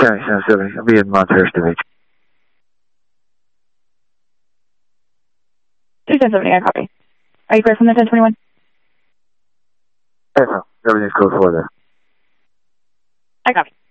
County 770. I'll be in Monterey Beach. 21070, I copy. Are you clear from the 1021? Yes, ma'am. Everything's code 4 there. I copy.